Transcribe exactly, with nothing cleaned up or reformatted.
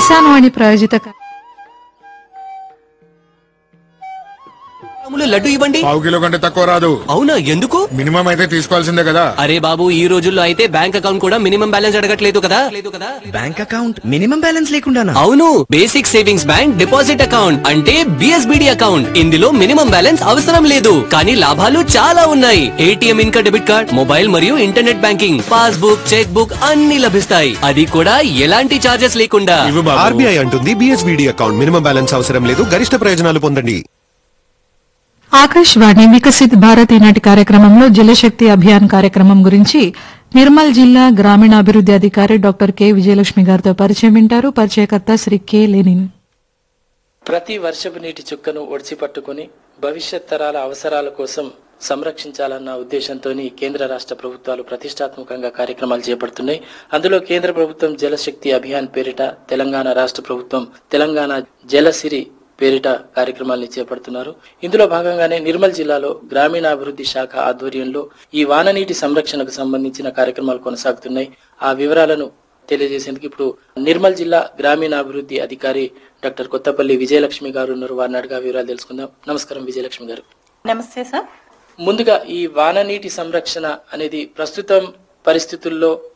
కిసాన్ వాణి ప్రాయోజిత లడ్డు ఇవ్వండి. పావు కిలో కంటే తక్కువ రాదు. అవునా, ఎందుకు? మినిమం అయితే తీసుకోవాల్సిందే కదా. అరే బాబు, ఈ రోజుల్లో అయితే బ్యాంక్ అకౌంట్ కూడా మినిమం బ్యాలెన్స్ అడగట్లేదు కదా. Bank account minimum balance లేకుండానా? అవును, basic savings bank deposit account అంటే బిఎస్బిడి అకౌంట్. ఇందులో మినిమం బ్యాలెన్స్ అవసరం లేదు, కానీ లాభాలు చాలా ఉన్నాయి. ఏటీఎం, ఇంకా డెబిట్ కార్డ్, మొబైల్ మరియు internet banking, passbook, cheque book అన్ని లభిస్తాయి. అది కూడా ఎలాంటి చార్జెస్ లేకుండా. ఆర్బీఐ అంటుంది బిఎస్బిడి అకౌంట్ మినిమం బ్యాలెన్స్ అవసరం లేదు, గరిష్ట ప్రయోజనాలు పొందండి. ఆకాశవాణి వికసిత్ భారత్ ఈనాటి కార్యక్రమంలో జలశక్తి అభియాన్ కార్యక్రమం గురించి నిర్మల్ జిల్లా గ్రామీణాభివృద్ది అధికారి డాక్టర్ కె విజయలక్ష్మి గారితో పరిచయం వింటారు. పరిచయకర్త శ్రీ కె లెనిన్. ప్రతి వర్షపు నీటి చుక్కను ఒడిసి పట్టుకుని భవిష్యత్ తరాల అవసరాల కోసం సంరక్షించాలన్న ఉద్దేశంతో కేంద్ర రాష్ట్ర ప్రభుత్వాలు ప్రతిష్టాత్మకంగా కార్యక్రమాలు చేపడుతున్నాయి. అందులో కేంద్ర ప్రభుత్వం జలశక్తి అభియాన్ పేరిట, తెలంగాణ రాష్ట్ర ప్రభుత్వం తెలంగాణ జలసిరి పేరిట కార్యక్రమాలను చేపడుతున్నారు. ఇందులో భాగంగానే నిర్మల్ జిల్లాలో గ్రామీణాభివృద్ధి శాఖ ఆధ్వర్యంలో ఈ వాననీటి సంరక్షణకు సంబంధించిన కార్యక్రమాలు కొనసాగుతున్నాయి. ఆ వివరాలను తెలియజేసేందుకు ఇప్పుడు నిర్మల్ జిల్లా గ్రామీణాభివృద్ధి అధికారి డాక్టర్ కొత్తపల్లి విజయలక్ష్మి గారు ఉన్నారు. వారిని అడిగా వివరాలు తెలుసుకుందాం. నమస్కారం విజయలక్ష్మి గారు. నమస్తే సార్. ముందుగా ఈ వాననీటి సంరక్షణ అనేది ప్రస్తుతం పరిస్థితుల్లో